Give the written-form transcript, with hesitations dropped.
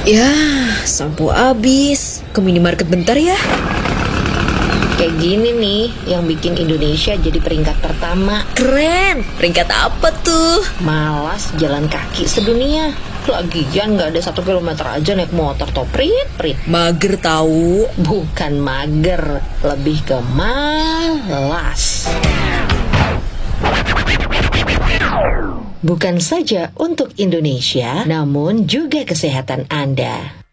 Ya, sampo habis. Ke minimarket bentar ya. Kayak gini nih yang bikin Indonesia jadi peringkat pertama. Keren. Peringkat apa tuh? Malas jalan kaki sedunia. Lagian gak ada 1 kilometer aja naik motor toh, prit. Mager tahu. Bukan mager, lebih ke malas. Bukan saja untuk Indonesia, namun juga kesehatan Anda.